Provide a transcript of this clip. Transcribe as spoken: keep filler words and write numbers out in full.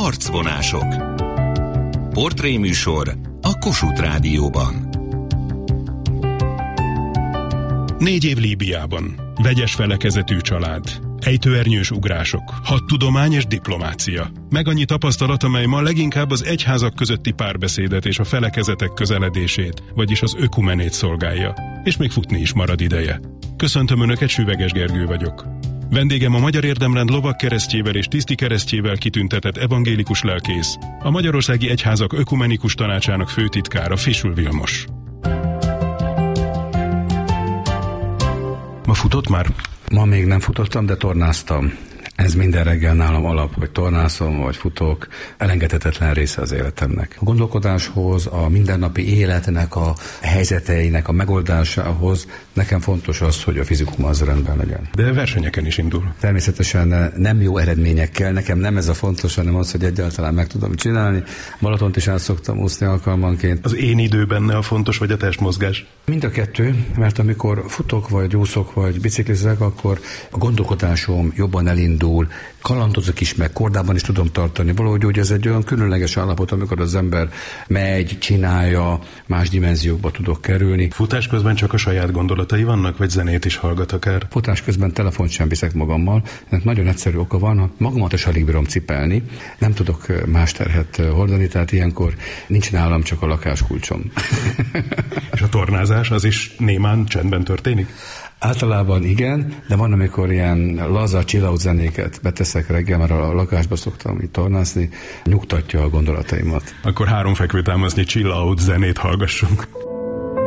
Arcvonások. Portréműsor a Kossuth Rádióban. Négy év Líbiában. Vegyes felekezetű család. Ejtőernyős ugrások. Hadtudomány és diplomácia. Meg annyi tapasztalat, amely ma leginkább az egyházak közötti párbeszédet és a felekezetek közeledését, vagyis az ökumenét szolgálja. És még futni is marad ideje. Köszöntöm Önöket, Süveges Gergő vagyok. Vendégem a Magyar Érdemrend lovagkeresztjével és tisztikeresztjével kitüntetett evangélikus lelkész, a Magyarországi Egyházak Ökumenikus Tanácsának főtitkára, Fisül Vilmos. Ma futott már? Ma még nem futottam, de tornáztam. Ez minden reggel nálam alap, hogy tornászom, vagy futok, elengedhetetlen része az életemnek. A gondolkodáshoz, a mindennapi életnek, a helyzeteinek a megoldásához nekem fontos az, hogy a fizikum az rendben legyen. De versenyeken is indul. Természetesen nem jó eredményekkel, nekem nem ez a fontos, hanem az, hogy egyáltalán meg tudom csinálni. Balatont is át szoktam úszni alkalmanként. Az én idő benne a fontos, vagy a testmozgás? Mind a kettő, mert amikor futok, vagy úszok, vagy biciklizek, akkor a gondolkodásom jobban elindul, kalandozok is meg, kordában is tudom tartani. Valahogy úgy ez egy olyan különleges állapot, amikor az ember megy, csinálja, más dimenziókba tudok kerülni. Futás közben csak a saját gondolatai vannak, vagy zenét is hallgat akár? Futás közben telefont sem viszek magammal. Ennek nagyon egyszerű oka van, magamat is alig bírom cipelni, nem tudok más terhet hordani, tehát ilyenkor nincs nálam csak a lakáskulcsom. És a tornázás az is némán csendben történik? Általában igen, de van, amikor ilyen laza chillout zenéket beteszek reggel, mert a lakásba szoktam itt tornászni, nyugtatja a gondolataimat. Akkor három fekvőtámasznyi chillout zenét hallgassunk.